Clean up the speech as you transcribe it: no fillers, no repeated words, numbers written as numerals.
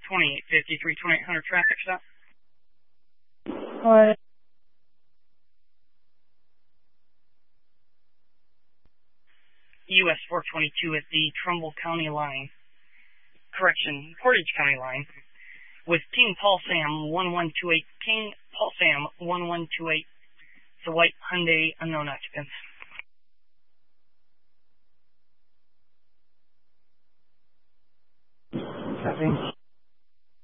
2853, 2800 traffic stop. What? US 422 at the Trumbull County line. Correction, Portage County line. With King Paul Sam 1128. King Paul Sam 1128. It's a white Hyundai, unknown occupants. Copy.